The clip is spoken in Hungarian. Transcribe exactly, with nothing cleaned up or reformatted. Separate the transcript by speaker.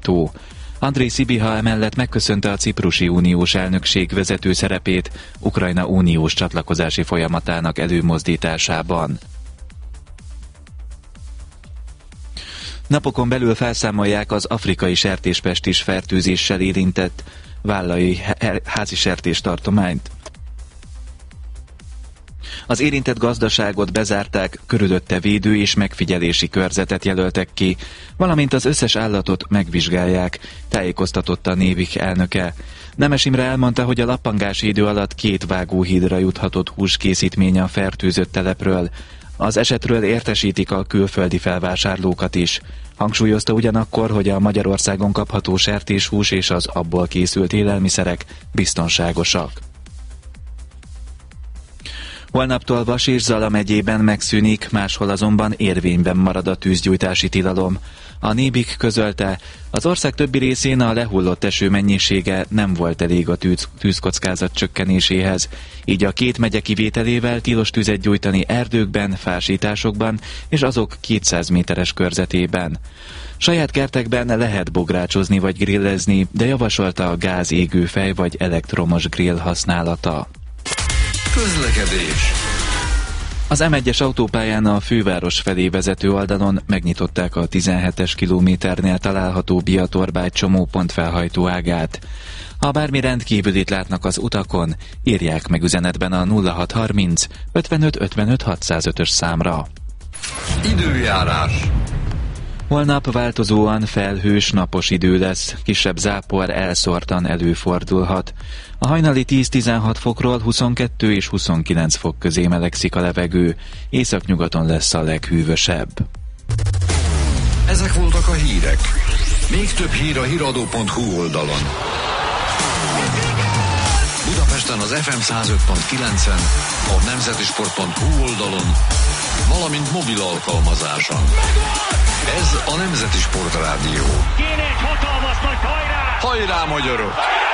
Speaker 1: felhajtó. Andrej Szibiha emellett megköszönte a ciprusi uniós elnökség vezető szerepét Ukrajna uniós csatlakozási folyamatának előmozdításában. Napokon belül felszámolják az afrikai sertéspestis fertőzéssel érintett vállai házi sertéstartományt. Az érintett gazdaságot bezárták, körülötte védő és megfigyelési körzetet jelöltek ki, valamint az összes állatot megvizsgálják, tájékoztatott a Névik elnöke. Nemes Imre elmondta, hogy a lappangási idő alatt két vágóhídra juthatott húskészítmény a fertőzött telepről. Az esetről értesítik a külföldi felvásárlókat is. Hangsúlyozta ugyanakkor, hogy a Magyarországon kapható sertéshús és az abból készült élelmiszerek biztonságosak. Holnaptól Vas és Zala megyében megszűnik, máshol azonban érvényben marad a tűzgyújtási tilalom. A Nébik közölte, az ország többi részén a lehullott eső mennyisége nem volt elég a tűz, tűzkockázat csökkenéséhez, így a két megye kivételével tilos tüzet gyújtani erdőkben, fásításokban és azok kétszáz méteres körzetében. Saját kertekben lehet bográcsozni vagy grillezni, de javasolta a gáz égőfej vagy elektromos grill használata.
Speaker 2: Közlekedés.
Speaker 1: Az em egyes autópályán a főváros felé vezető oldalon megnyitották a tizenhetes kilométernél található Biatorbágy csomópont felhajtó ágát. Ha bármi rendkívülit látnak az utakon, írják meg üzenetben a nulla hat harminc ötvenöt ötvenöt hatszázötös számra.
Speaker 2: Időjárás.
Speaker 1: Holnap változóan felhős, napos idő lesz, kisebb zápor elszórtan előfordulhat. A hajnali tíz-tizenhat fokról huszonkettő és huszonkilenc fok közé melegszik a levegő, északnyugaton lesz a leghűvösebb.
Speaker 2: Ezek voltak a hírek. Még több hír a híradó pont hu oldalon. Budapesten az ef em száz öt pont kilencen, a nemzetisport pont hu oldalon, valamint mobil alkalmazáson. Ez a Nemzeti Sport Rádió.
Speaker 3: Kéne egy hatalmas nagy hajrá!
Speaker 2: Hajrá, magyarok!